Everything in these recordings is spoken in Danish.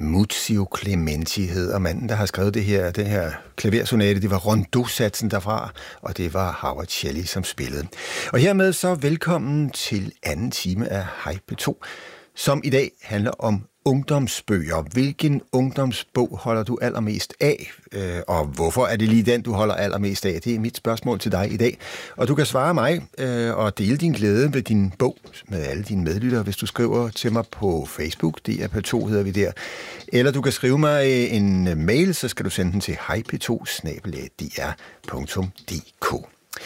Muzio Clementi hedder manden, der har skrevet den her klaversonate. Det var Rondeau-satsen derfra, og det var Howard Shelley, som spillede. Og hermed så velkommen til anden time af Hej P2, som i dag handler om ungdomsbøger. Hvilken ungdomsbog holder du allermest af? Og hvorfor er det lige den, du holder allermest af? Det er mit spørgsmål til dig i dag. Og du kan svare mig og dele din glæde ved din bog med alle dine medlyttere, hvis du skriver til mig på Facebook. DR2 hedder vi der. Eller du kan skrive mig en mail, så skal du sende den til hejp2@dr.dk.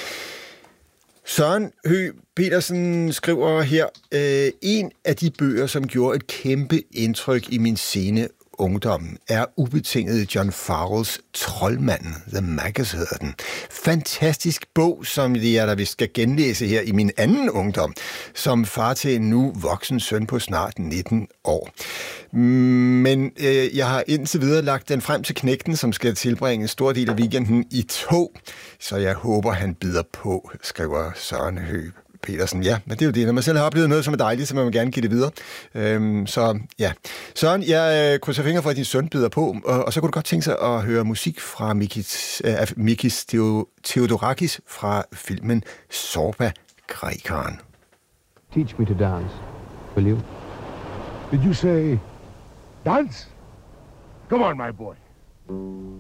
Søren Høgh Petersen skriver her, en af de bøger, som gjorde et kæmpe indtryk i min sene ungdom, er ubetinget John Farrells Troldmanden, The Magus hedder den. Fantastisk bog, som jeg da vist skal genlæse her i min anden ungdom, som far til en nu voksen søn på snart 19 år. Men jeg har indtil videre lagt den frem til knægten, som skal tilbringe en stor del af weekenden i tog, så jeg håber, han bider på, skriver Søren Høgh Petersen. Ja, men det er jo det. Når man selv har oplevet noget, som er dejligt, så må man gerne give det videre. Så ja. Søren, jeg krydser fingre for, at din søn bider på, og så kunne du godt tænke sig at høre musik fra Mikis Theodorakis fra filmen Zorba, grækeren. Teach me to dance, will you? Did you say dance? Come on, my boy.